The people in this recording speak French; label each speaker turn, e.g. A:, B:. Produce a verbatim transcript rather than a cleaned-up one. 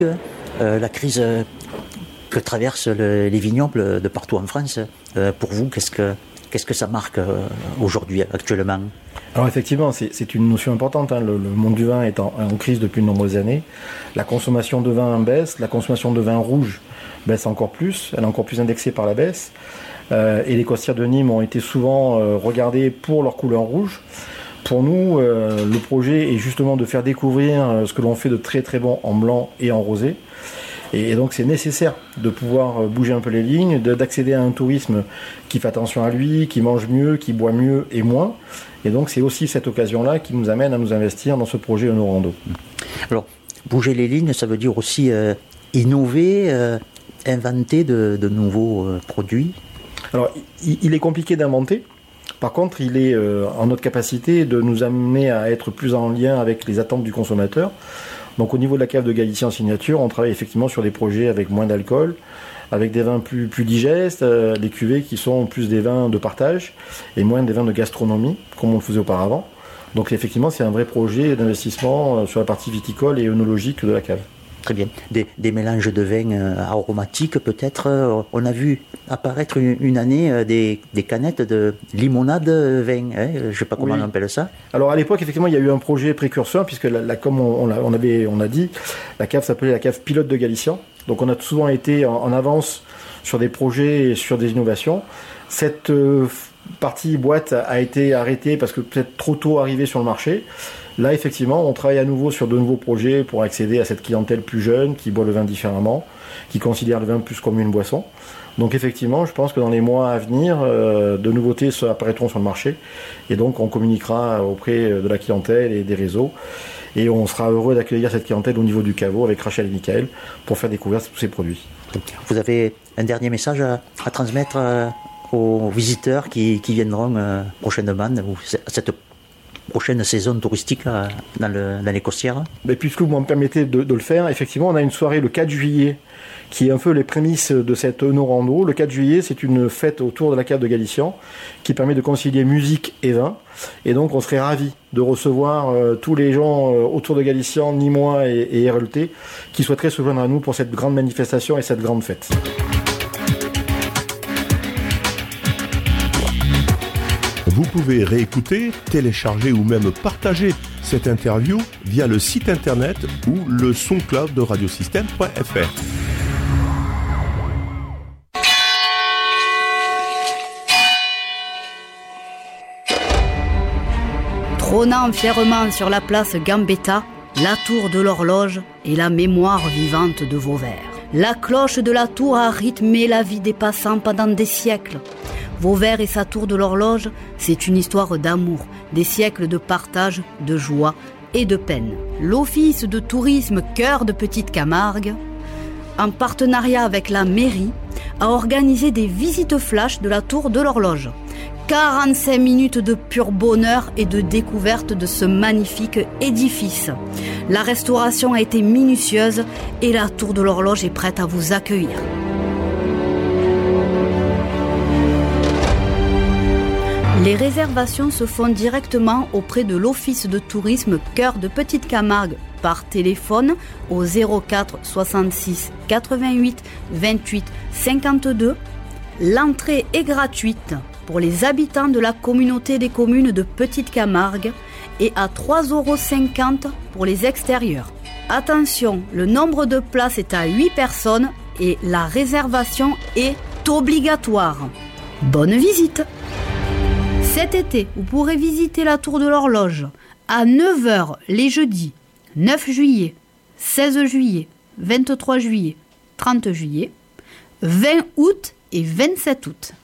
A: Euh, la crise euh, que traversent le, les vignobles de partout en France, euh, pour vous, qu'est-ce que, qu'est-ce que ça marque euh, aujourd'hui, actuellement ?
B: Alors effectivement, c'est, c'est une notion importante. Hein. Le, le monde du vin est en, en crise depuis de nombreuses années. La consommation de vin baisse, la consommation de vin rouge baisse encore plus, elle est encore plus indexée par la baisse. Euh, et les costières de Nîmes ont été souvent euh, regardées pour leur couleur rouge. Pour nous, euh, le projet est justement de faire découvrir euh, ce que l'on fait de très très bon en blanc et en rosé. Et, et donc c'est nécessaire de pouvoir bouger un peu les lignes, de, d'accéder à un tourisme qui fait attention à lui, qui mange mieux, qui boit mieux et moins. Et donc c'est aussi cette occasion-là qui nous amène à nous investir dans ce projet Honorando.
A: Alors, bouger les lignes, ça veut dire aussi euh, innover, euh, inventer de, de nouveaux euh, produits.
B: Alors, il, il est compliqué d'inventer. Par contre, il est euh, en notre capacité de nous amener à être plus en lien avec les attentes du consommateur. Donc au niveau de la cave de Galicia en signature, on travaille effectivement sur des projets avec moins d'alcool, avec des vins plus, plus digestes, euh, des cuvées qui sont plus des vins de partage et moins des vins de gastronomie, comme on le faisait auparavant. Donc effectivement, c'est un vrai projet d'investissement euh, sur la partie viticole et œnologique de la cave.
A: Très bien. Des, des mélanges de vins euh, aromatiques peut-être. Euh, on a vu apparaître une, une année euh, des, des canettes de limonade vin. Hein, je ne sais pas comment oui. on appelle ça.
B: Alors à l'époque, effectivement, il y a eu un projet précurseur, puisque la, la, comme on, on, a, on, avait, on a dit, la cave s'appelait la cave pilote de Galicia. Donc on a souvent été en, en avance sur des projets et sur des innovations. Cette euh, partie boîte a été arrêtée parce que peut-être trop tôt arrivée sur le marché. Là, effectivement, on travaille à nouveau sur de nouveaux projets pour accéder à cette clientèle plus jeune, qui boit le vin différemment, qui considère le vin plus comme une boisson. Donc effectivement, je pense que dans les mois à venir, euh, de nouveautés apparaîtront sur le marché. Et donc, on communiquera auprès de la clientèle et des réseaux. Et on sera heureux d'accueillir cette clientèle au niveau du caveau avec Rachel et Michael pour faire découvrir tous ces produits.
A: Vous avez un dernier message à, à transmettre euh, aux visiteurs qui, qui viendront euh, prochainement, ou cette prochaine saison touristique là, dans, le, dans les Costières.
B: Mais puisque vous me permettez de, de le faire, effectivement, on a une soirée le quatre juillet qui est un peu les prémices de cette Honorando. Le quatre juillet, c'est une fête autour de la cave de Galician qui permet de concilier musique et vin. Et donc, on serait ravis de recevoir euh, tous les gens euh, autour de Galician, Nîmois et, et R L T, qui souhaiteraient se joindre à nous pour cette grande manifestation et cette grande fête.
C: Vous pouvez réécouter, télécharger ou même partager cette interview via le site internet ou le SoundCloud de radiosystème point f r.
D: Trônant fièrement sur la place Gambetta, la tour de l'horloge et la mémoire vivante de Vauvert. La cloche de la tour a rythmé la vie des passants pendant des siècles. Vauvert et sa tour de l'horloge, c'est une histoire d'amour, des siècles de partage, de joie et de peine. L'Office de tourisme Cœur de Petite Camargue, en partenariat avec la mairie, a organisé des visites flash de la tour de l'horloge. quarante-cinq minutes de pur bonheur et de découverte de ce magnifique édifice. La restauration a été minutieuse et la tour de l'horloge est prête à vous accueillir. Les réservations se font directement auprès de l'Office de tourisme Cœur de Petite Camargue par téléphone au zéro quatre soixante-six quatre-vingt-huit vingt-huit cinquante-deux. L'entrée est gratuite pour les habitants de la communauté des communes de Petite Camargue et à trois euros cinquante pour les extérieurs. Attention, le nombre de places est à huit personnes et la réservation est obligatoire. Bonne visite! Cet été, vous pourrez visiter la tour de l'horloge à neuf heures les jeudis neuf juillet, seize juillet, vingt-trois juillet, trente juillet, vingt août et vingt-sept août.